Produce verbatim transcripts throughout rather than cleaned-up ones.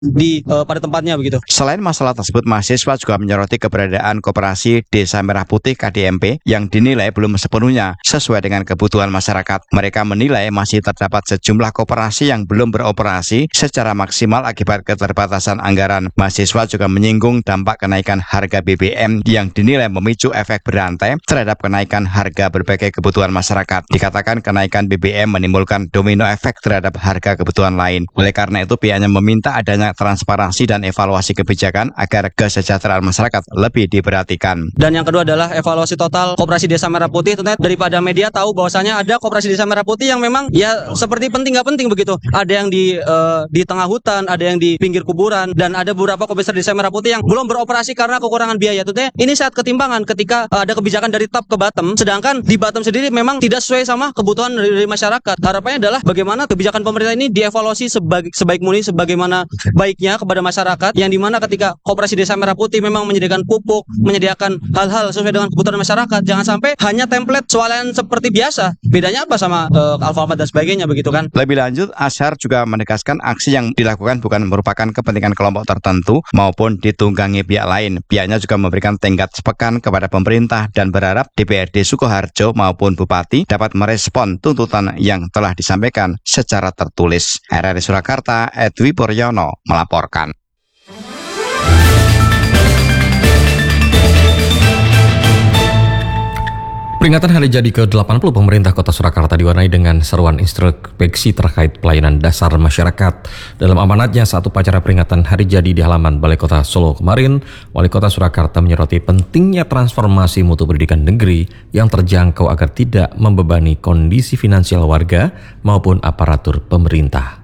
di uh, pada tempatnya begitu. Selain masalah tersebut, mahasiswa juga menyoroti keberadaan Koperasi Desa Merah Putih K D M P yang dinilai belum sepenuhnya sesuai dengan kebutuhan masyarakat. Mereka menilai masih terdapat sejumlah koperasi yang belum beroperasi secara maksimal akibat keterbatasan anggaran. Mahasiswa juga menyinggung dampak kenaikan harga B B M yang dinilai memicu efek berantai terhadap kenaikan harga berbagai kebutuhan masyarakat. Dikatakan kenaikan B B M menimbulkan domino efek terhadap harga kebutuhan lain. Oleh karena itu, pihaknya meminta adanya transparansi dan evaluasi kebijakan agar kesejahteraan masyarakat lebih diperhatikan. Dan yang kedua adalah evaluasi total Koperasi Desa Merah Putih. Tentunya daripada media tahu bahwasanya ada Koperasi Desa Merah Putih yang memang ya seperti penting nggak penting begitu. Ada yang di uh, di tengah hutan, ada yang di pinggir kuburan, dan ada beberapa Koperasi Desa Merah Putih yang belum beroperasi karena kekurangan biaya. Tentunya ini saat ketimbangan ketika uh, ada kebijakan dari top ke bottom, sedangkan di bottom sendiri memang tidak sesuai sama kebutuhan dari, dari masyarakat. Harapannya adalah bagaimana kebijakan pemerintah ini dievaluasi sebaik sebaik mungkin, sebagaimana baiknya kepada masyarakat, yang dimana ketika Koperasi Desa Merah Putih memang menyediakan pupuk, menyediakan hal-hal sesuai dengan kebutuhan masyarakat, jangan sampai hanya template swalayan seperti biasa. Bedanya apa sama uh, Alfamart dan sebagainya begitu kan? Lebih lanjut, Ashar juga menegaskan aksi yang dilakukan bukan merupakan kepentingan kelompok tertentu maupun ditunggangi pihak lain. Pihaknya juga memberikan tenggat sepekan kepada pemerintah dan berharap D P R D Sukoharjo maupun Bupati dapat merespon tuntutan yang telah disampaikan secara tertulis. R R I Surakarta, Edwi Puryono melaporkan. Peringatan hari jadi ke delapan puluh pemerintah Kota Surakarta diwarnai dengan seruan introspeksi terkait pelayanan dasar masyarakat. Dalam amanatnya saat upacara peringatan hari jadi di halaman Balai Kota Solo kemarin, Wali Kota Surakarta menyoroti pentingnya transformasi mutu pendidikan negeri yang terjangkau agar tidak membebani kondisi finansial warga maupun aparatur pemerintah.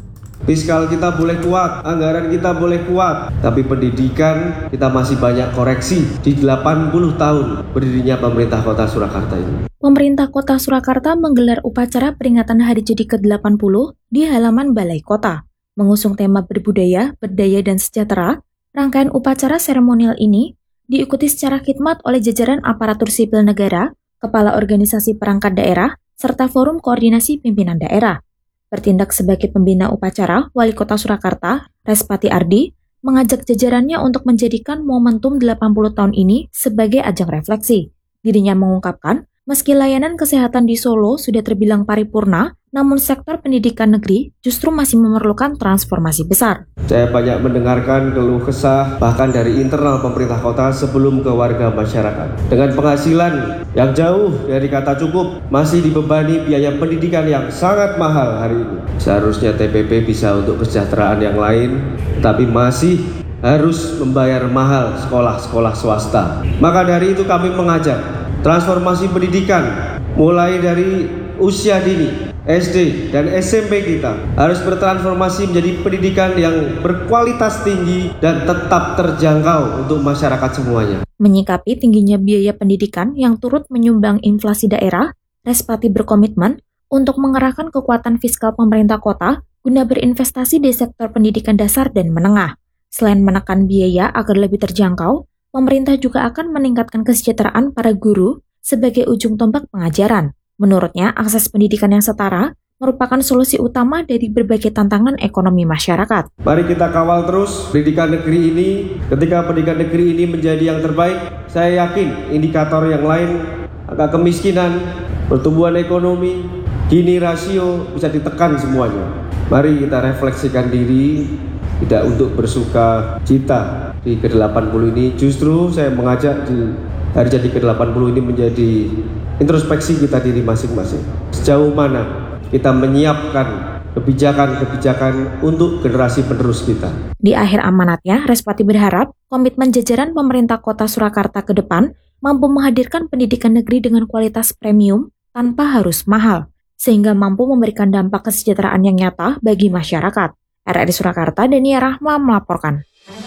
Fiskal kita boleh kuat, anggaran kita boleh kuat, tapi pendidikan kita masih banyak koreksi di delapan puluh tahun berdirinya pemerintah Kota Surakarta ini. Pemerintah Kota Surakarta menggelar upacara peringatan hari jadi ke delapan puluh di halaman Balai Kota. Mengusung tema berbudaya, berdaya, dan sejahtera, rangkaian upacara seremonial ini diikuti secara khidmat oleh jajaran aparatur sipil negara, kepala organisasi perangkat daerah, serta forum koordinasi pimpinan daerah. Bertindak sebagai pembina upacara, Wali Kota Surakarta, Respati Ardi, mengajak jajarannya untuk menjadikan momentum delapan puluh tahun ini sebagai ajang refleksi. Dirinya mengungkapkan, meski layanan kesehatan di Solo sudah terbilang paripurna, namun sektor pendidikan negeri justru masih memerlukan transformasi besar. Saya banyak mendengarkan keluh kesah bahkan dari internal pemerintah kota sebelum ke warga masyarakat. Dengan penghasilan yang jauh dari kata cukup, masih dibebani biaya pendidikan yang sangat mahal hari ini. Seharusnya T P P bisa untuk kesejahteraan yang lain, tapi masih harus membayar mahal sekolah-sekolah swasta. Maka dari itu kami mengajak transformasi pendidikan mulai dari usia dini, S D dan S M P kita harus bertransformasi menjadi pendidikan yang berkualitas tinggi dan tetap terjangkau untuk masyarakat semuanya. Menyikapi tingginya biaya pendidikan yang turut menyumbang inflasi daerah, Respati berkomitmen untuk mengerahkan kekuatan fiskal pemerintah kota guna berinvestasi di sektor pendidikan dasar dan menengah. Selain menekan biaya agar lebih terjangkau, pemerintah juga akan meningkatkan kesejahteraan para guru sebagai ujung tombak pengajaran. Menurutnya, akses pendidikan yang setara merupakan solusi utama dari berbagai tantangan ekonomi masyarakat. Mari kita kawal terus pendidikan negeri ini. Ketika pendidikan negeri ini menjadi yang terbaik, saya yakin indikator yang lain, angka kemiskinan, pertumbuhan ekonomi, Gini rasio bisa ditekan semuanya. Mari kita refleksikan diri, tidak untuk bersuka cita di ke delapan puluh ini. Justru saya mengajak di hari jadi ke delapan puluh ini menjadi introspeksi kita diri masing-masing. Sejauh mana kita menyiapkan kebijakan-kebijakan untuk generasi penerus kita. Di akhir amanatnya, Respati berharap komitmen jajaran pemerintah Kota Surakarta ke depan mampu menghadirkan pendidikan negeri dengan kualitas premium tanpa harus mahal, sehingga mampu memberikan dampak kesejahteraan yang nyata bagi masyarakat. R R I Surakarta, Dania Rahma melaporkan.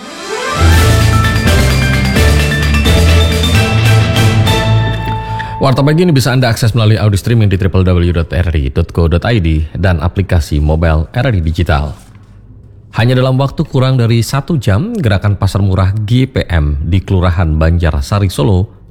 Warta pagi ini bisa Anda akses melalui audio streaming di w w w titik r r i titik co titik i d dan aplikasi mobile R R I Digital. Hanya dalam waktu kurang dari satu jam, gerakan pasar murah G P M di Kelurahan Banjarsari Solo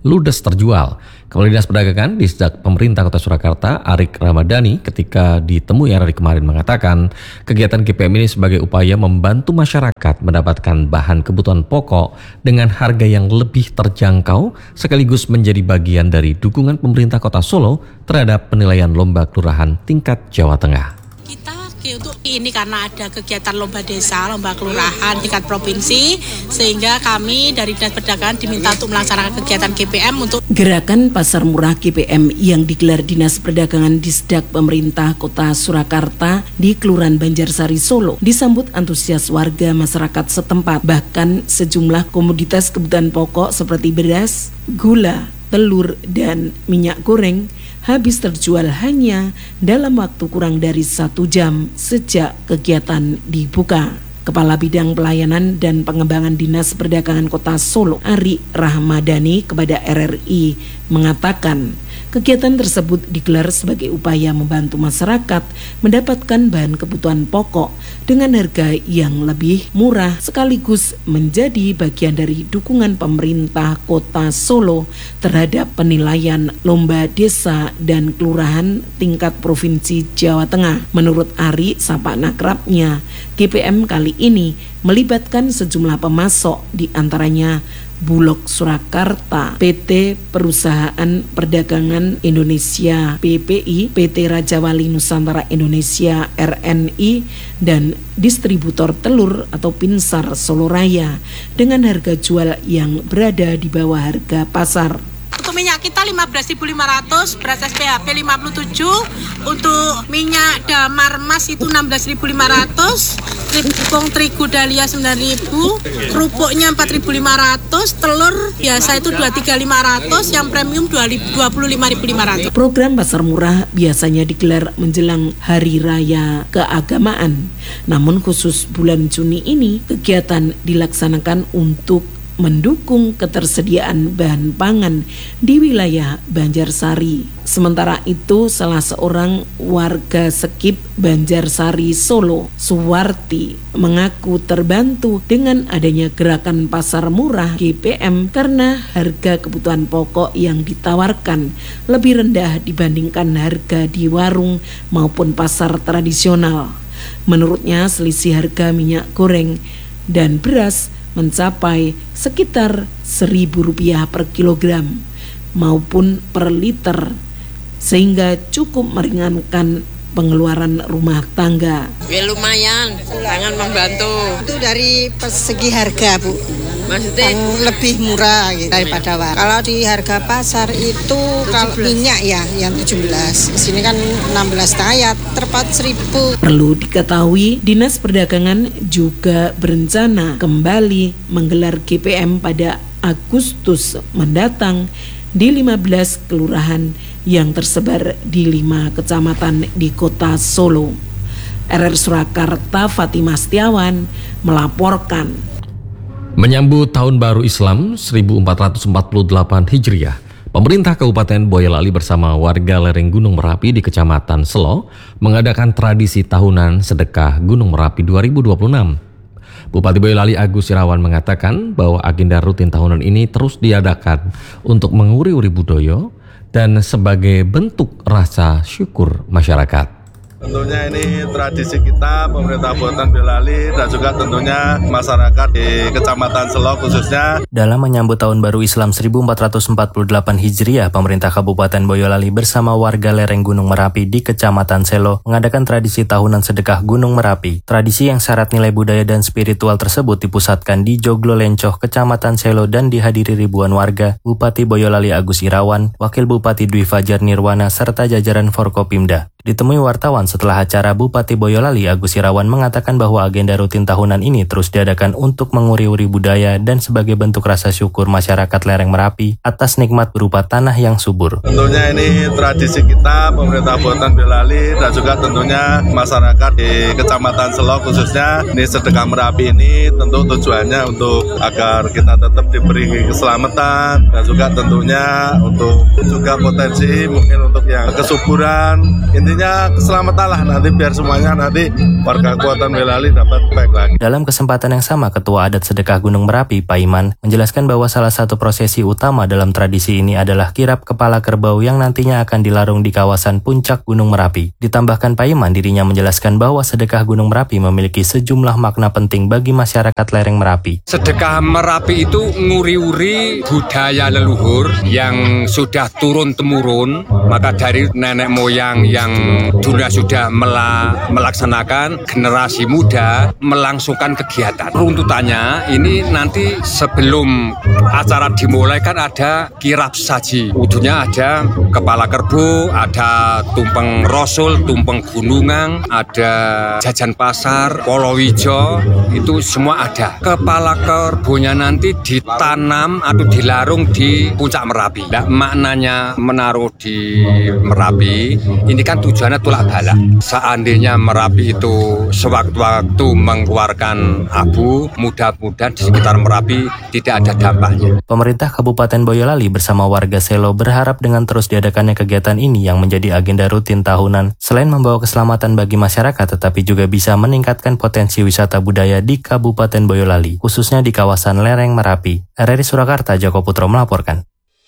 ludes terjual. Kepala Dinas Perdagangan di Disdak Pemerintah Kota Surakarta, Arik Ramadhani, ketika ditemui hari kemarin mengatakan kegiatan G P M ini sebagai upaya membantu masyarakat mendapatkan bahan kebutuhan pokok dengan harga yang lebih terjangkau, sekaligus menjadi bagian dari dukungan pemerintah Kota Solo terhadap penilaian lomba kelurahan tingkat Jawa Tengah. Untuk ini karena ada kegiatan lomba desa, lomba kelurahan tingkat provinsi, sehingga kami dari Dinas Perdagangan diminta untuk melaksanakan kegiatan G P M untuk Gerakan Pasar Murah G P M yang digelar Dinas Perdagangan Disdak Pemerintah Kota Surakarta di Kelurahan Banjarsari Solo disambut antusias warga masyarakat setempat. Bahkan sejumlah komoditas kebutuhan pokok seperti beras, gula, telur, dan minyak goreng habis terjual hanya dalam waktu kurang dari satu jam sejak kegiatan dibuka. Kepala Bidang Pelayanan dan Pengembangan Dinas Perdagangan Kota Solo, Arik Ramadhani, kepada R R I mengatakan kegiatan tersebut digelar sebagai upaya membantu masyarakat mendapatkan bahan kebutuhan pokok dengan harga yang lebih murah, sekaligus menjadi bagian dari dukungan pemerintah Kota Solo terhadap penilaian lomba desa dan kelurahan tingkat Provinsi Jawa Tengah. Menurut Ari, sapa akrabnya, G P M kali ini melibatkan sejumlah pemasok, di antaranya Bulog Surakarta, P T Perusahaan Perdagangan Indonesia P P I, P T Raja Wali Nusantara Indonesia R N I, dan distributor telur atau Pinsar Solo Raya dengan harga jual yang berada di bawah harga pasar. Untuk minyak kita lima belas ribu lima ratus, beras S P H P lima puluh tujuh, untuk minyak Damar Mas itu enam belas ribu lima ratus, tepung terigu Dahlia sembilan ribu, kerupuknya empat ribu lima ratus, telur biasa itu dua puluh tiga ribu lima ratus, yang premium dua puluh lima ribu lima ratus. Program Pasar Murah biasanya digelar menjelang Hari Raya Keagamaan. Namun khusus bulan Juni ini kegiatan dilaksanakan untuk mendukung ketersediaan bahan pangan di wilayah Banjarsari. Sementara itu, salah seorang warga Sekip Banjarsari Solo, Suwarti, mengaku terbantu dengan adanya gerakan pasar murah G P M karena harga kebutuhan pokok yang ditawarkan lebih rendah dibandingkan harga di warung maupun pasar tradisional. Menurutnya, selisih harga minyak goreng dan beras mencapai sekitar seribu rupiah per kilogram maupun per liter, sehingga cukup meringankan pengeluaran rumah tangga. Ya lumayan, sangat membantu. Itu dari segi harga, Bu. Maksudnya kan lebih murah gitu daripada warung. Kalau di harga pasar itu kalau minyak ya yang tujuh belas, di sini kan enam belas ya terpaut seribu. Perlu diketahui, Dinas Perdagangan juga berencana kembali menggelar G P M pada Agustus mendatang di lima belas kelurahan yang tersebar di lima kecamatan di Kota Solo. R R Surakarta, Fatimah Setiawan melaporkan. Menyambut Tahun Baru Islam seribu empat ratus empat puluh delapan Hijriah, pemerintah Kabupaten Boyolali bersama warga lereng Gunung Merapi di Kecamatan Selo mengadakan tradisi tahunan sedekah Gunung Merapi dua ribu dua puluh enam. Bupati Boyolali Agus Irawan mengatakan bahwa agenda rutin tahunan ini terus diadakan untuk menguri-uri budaya dan sebagai bentuk rasa syukur masyarakat. Tentunya ini tradisi kita, pemerintah Kabupaten Boyolali, dan juga tentunya masyarakat di Kecamatan Selo khususnya. Dalam menyambut Tahun Baru Islam seribu empat ratus empat puluh delapan Hijriah, pemerintah Kabupaten Boyolali bersama warga lereng Gunung Merapi di Kecamatan Selo mengadakan tradisi tahunan sedekah Gunung Merapi. Tradisi yang syarat nilai budaya dan spiritual tersebut dipusatkan di Joglo Lencoh, Kecamatan Selo, dan dihadiri ribuan warga, Bupati Boyolali Agus Irawan, Wakil Bupati Dwi Fajar Nirwana, serta jajaran Forkopimda. Ditemui wartawan setelah acara, Bupati Boyolali Agus Irawan mengatakan bahwa agenda rutin tahunan ini terus diadakan untuk menguri-uri budaya dan sebagai bentuk rasa syukur masyarakat lereng Merapi atas nikmat berupa tanah yang subur. Tentunya ini tradisi kita, pemerintah Kabupaten Boyolali, dan juga tentunya masyarakat di Kecamatan Selo khususnya. Ini sedekah Merapi ini tentu tujuannya untuk agar kita tetap diberi keselamatan, dan juga tentunya untuk juga potensi mungkin untuk yang kesuburan. Ini intinya keselamatan lah nanti biar semuanya nanti warga Kabupaten Boyolali dapat baik lagi. Dalam kesempatan yang sama, Ketua Adat Sedekah Gunung Merapi, Pak Iman, menjelaskan bahwa salah satu prosesi utama dalam tradisi ini adalah kirap kepala kerbau yang nantinya akan dilarung di kawasan puncak Gunung Merapi. Ditambahkan Pak Iman, dirinya menjelaskan bahwa sedekah Gunung Merapi memiliki sejumlah makna penting bagi masyarakat lereng Merapi. Sedekah Merapi itu nguri-uri budaya leluhur yang sudah turun-temurun, maka dari nenek moyang yang dulu sudah mela, melaksanakan, generasi muda melangsungkan kegiatan. Runtutannya ini nanti sebelum acara dimulai kan ada kirap saji. Ujungnya ada kepala kerbau, ada tumpeng rosul, tumpeng gunungan, ada jajan pasar, polowijo, itu semua ada. Kepala kerbonya nanti ditanam atau dilarung di puncak Merapi. Nah, maknanya menaruh di Merapi, ini kan tujuannya tolak bala. Seandainya Merapi itu sewaktu-waktu mengeluarkan abu, mudah-mudahan di sekitar Merapi tidak ada dampaknya. Pemerintah Kabupaten Boyolali bersama warga Selo berharap dengan terus diadakannya kegiatan ini yang menjadi agenda rutin tahunan, selain membawa keselamatan bagi masyarakat, tetapi juga bisa meningkatkan potensi wisata budaya di Kabupaten Boyolali, khususnya di kawasan lereng Merapi. R R I Surakarta, Joko Putro melaporkan.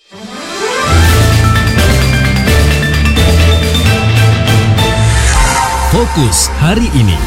Fokus hari ini.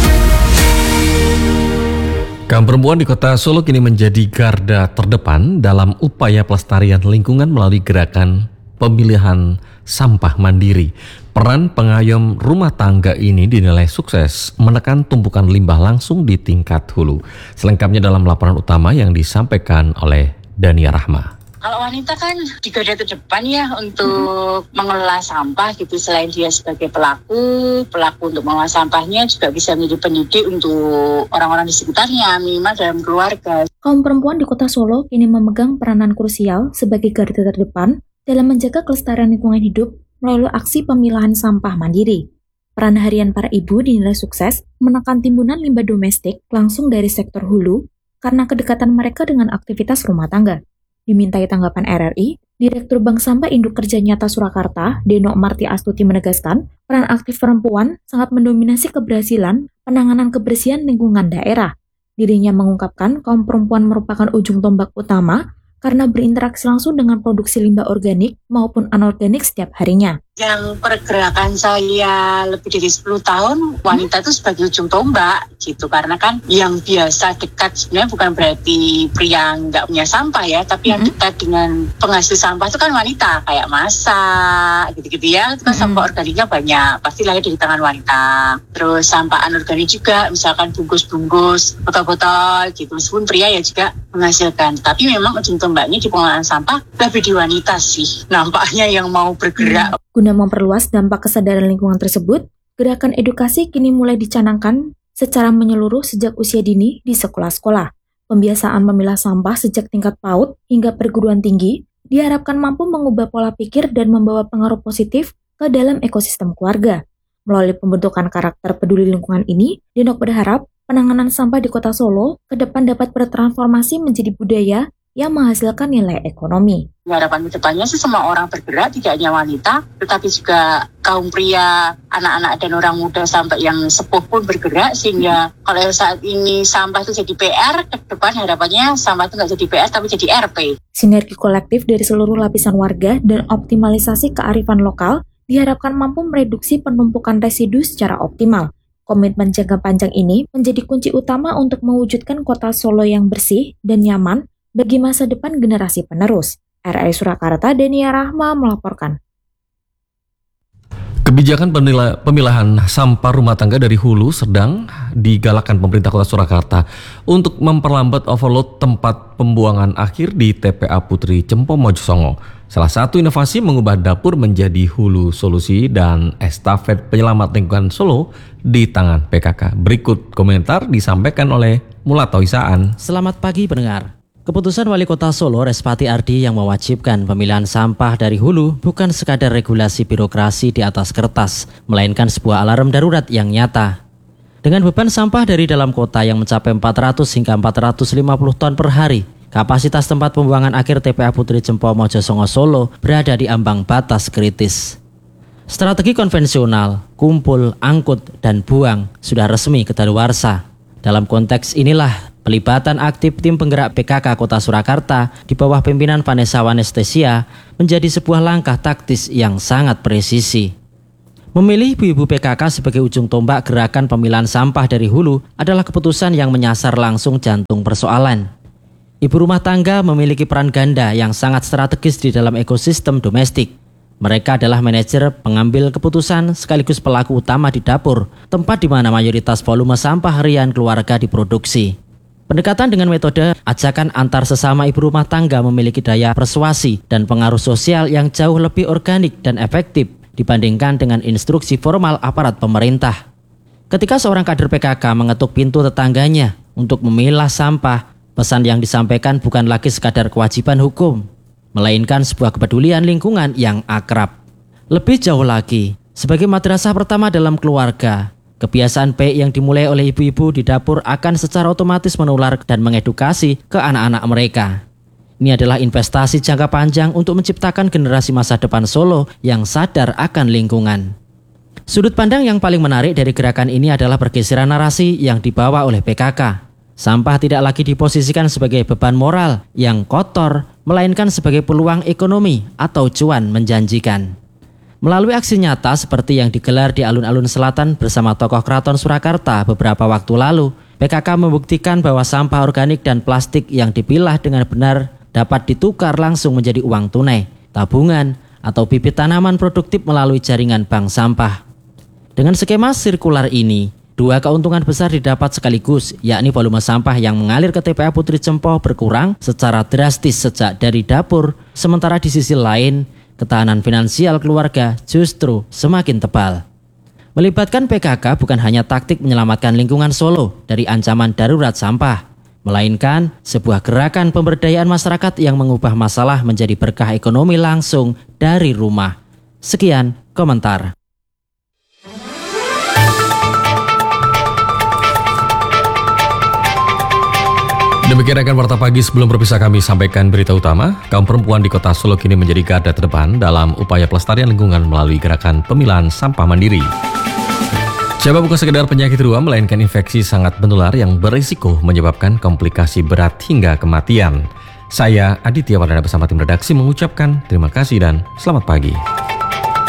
Kaum perempuan di Kota Solo kini menjadi garda terdepan dalam upaya pelestarian lingkungan melalui gerakan pemilihan sampah mandiri. Peran pengayom rumah tangga ini dinilai sukses menekan tumpukan limbah langsung di tingkat hulu. Selengkapnya dalam laporan utama yang disampaikan oleh Dania Rahma. Kalau wanita kan di garda terdepan ya untuk mengelola sampah gitu. Selain dia sebagai pelaku, pelaku untuk mengelola sampahnya juga bisa menjadi pendidik untuk orang-orang di sekitarnya, minimal dalam keluarga. Kaum perempuan di Kota Solo kini memegang peranan krusial sebagai garda terdepan dalam menjaga kelestarian lingkungan hidup melalui aksi pemilahan sampah mandiri. Peran harian para ibu dinilai sukses menekan timbunan limbah domestik langsung dari sektor hulu karena kedekatan mereka dengan aktivitas rumah tangga. Dimintai tanggapan R R I, Direktur Bank Sampah Induk Kerja Nyata Surakarta, Deno Marti Astuti menegaskan, peran aktif perempuan sangat mendominasi keberhasilan penanganan kebersihan lingkungan daerah. Dirinya mengungkapkan kaum perempuan merupakan ujung tombak utama karena berinteraksi langsung dengan produksi limbah organik maupun anorganik setiap harinya. Yang pergerakan saya lebih dari sepuluh tahun, wanita itu sebagai ujung tombak gitu. Karena kan yang biasa dekat sebenarnya bukan berarti pria nggak punya sampah ya, tapi yang dekat dengan penghasil sampah itu kan wanita, kayak masak gitu-gitu ya. Itu kan sampah organiknya banyak, pasti lahir dari tangan wanita. Terus sampah anorganik juga, misalkan bungkus-bungkus, botol-botol gitu. Meskipun pria ya juga menghasilkan, tapi memang ujung tombaknya di pengelolaan sampah lebih di wanita sih. Nampaknya yang mau bergerak. Guna memperluas dampak kesadaran lingkungan tersebut, gerakan edukasi kini mulai dicanangkan secara menyeluruh sejak usia dini di sekolah-sekolah. Pembiasaan memilah sampah sejak tingkat PAUD hingga perguruan tinggi diharapkan mampu mengubah pola pikir dan membawa pengaruh positif ke dalam ekosistem keluarga. Melalui pembentukan karakter peduli lingkungan ini, Denok berharap penanganan sampah di Kota Solo ke depan dapat bertransformasi menjadi budaya yang menghasilkan nilai ekonomi. Harapan ke depannya sih semua orang bergerak, tidak hanya wanita, tetapi juga kaum pria, anak-anak dan orang muda sampai yang sepuh pun bergerak, sehingga kalau saat ini sampah itu jadi P R, ke depan harapannya sampah itu nggak jadi P R tapi jadi R P. Sinergi kolektif dari seluruh lapisan warga dan optimalisasi kearifan lokal diharapkan mampu mereduksi penumpukan residu secara optimal. Komitmen jangka panjang ini menjadi kunci utama untuk mewujudkan Kota Solo yang bersih dan nyaman bagi masa depan generasi penerus. R R I Surakarta, Dania Rahma melaporkan. Kebijakan penila- pemilahan sampah rumah tangga dari hulu sedang digalakkan pemerintah Kota Surakarta untuk memperlambat overload tempat pembuangan akhir di T P A Putri Cempo Mojosongo. Salah satu inovasi mengubah dapur menjadi hulu solusi dan estafet penyelamat lingkungan Solo di tangan P K K. Berikut komentar disampaikan oleh Mulato Isaan. Selamat pagi pendengar. Keputusan Wali Kota Solo Respati Ardi yang mewajibkan pemilahan sampah dari hulu bukan sekadar regulasi birokrasi di atas kertas, melainkan sebuah alarm darurat yang nyata. Dengan beban sampah dari dalam kota yang mencapai empat ratus hingga empat ratus lima puluh ton per hari, kapasitas tempat pembuangan akhir T P A Putri Cempo Mojosongo Solo berada di ambang batas kritis. Strategi konvensional, kumpul, angkut, dan buang sudah resmi kadaluarsa. Dalam konteks inilah, pelibatan aktif tim penggerak P K K Kota Surakarta di bawah pimpinan Vanessa Wanestesia menjadi sebuah langkah taktis yang sangat presisi. Memilih ibu-ibu P K K sebagai ujung tombak gerakan pemilahan sampah dari hulu adalah keputusan yang menyasar langsung jantung persoalan. Ibu rumah tangga memiliki peran ganda yang sangat strategis di dalam ekosistem domestik. Mereka adalah manajer, pengambil keputusan, sekaligus pelaku utama di dapur, tempat di mana mayoritas volume sampah harian keluarga diproduksi. Pendekatan dengan metode ajakan antar sesama ibu rumah tangga memiliki daya persuasi dan pengaruh sosial yang jauh lebih organik dan efektif dibandingkan dengan instruksi formal aparat pemerintah. Ketika seorang kader P K K mengetuk pintu tetangganya untuk memilah sampah, pesan yang disampaikan bukan lagi sekadar kewajiban hukum, melainkan sebuah kepedulian lingkungan yang akrab. Lebih jauh lagi, sebagai madrasah pertama dalam keluarga, kebiasaan baik yang dimulai oleh ibu-ibu di dapur akan secara otomatis menular dan mengedukasi ke anak-anak mereka. Ini adalah investasi jangka panjang untuk menciptakan generasi masa depan Solo yang sadar akan lingkungan. Sudut pandang yang paling menarik dari gerakan ini adalah pergeseran narasi yang dibawa oleh P K K. Sampah tidak lagi diposisikan sebagai beban moral yang kotor, melainkan sebagai peluang ekonomi atau cuan menjanjikan. Melalui aksi nyata seperti yang digelar di alun-alun selatan bersama tokoh Keraton Surakarta beberapa waktu lalu, P K K membuktikan bahwa sampah organik dan plastik yang dipilah dengan benar dapat ditukar langsung menjadi uang tunai, tabungan, atau bibit tanaman produktif melalui jaringan bank sampah. Dengan skema sirkular ini, dua keuntungan besar didapat sekaligus, yakni volume sampah yang mengalir ke T P A Putri Cempo berkurang secara drastis sejak dari dapur, sementara di sisi lain, ketahanan finansial keluarga justru semakin tebal. Melibatkan P K K bukan hanya taktik menyelamatkan lingkungan Solo dari ancaman darurat sampah, melainkan sebuah gerakan pemberdayaan masyarakat yang mengubah masalah menjadi berkah ekonomi langsung dari rumah. Sekian komentar. Demikian rekan Warta Pagi, sebelum berpisah kami sampaikan berita utama. Kaum perempuan di kota Solo kini menjadi garda terdepan dalam upaya pelestarian lingkungan melalui gerakan pemilahan sampah mandiri. Sampah bukan sekedar penyakit ruam, melainkan infeksi sangat menular yang berisiko menyebabkan komplikasi berat hingga kematian. Saya Aditya Wardana bersama tim redaksi mengucapkan terima kasih dan selamat pagi.